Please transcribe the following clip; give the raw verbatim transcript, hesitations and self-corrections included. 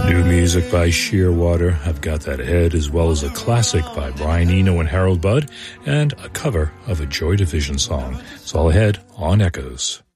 New music by Shearwater. I've got that ahead, as well as a classic by Brian Eno and Harold Budd, and a cover of a Joy Division song. It's all ahead on Echoes.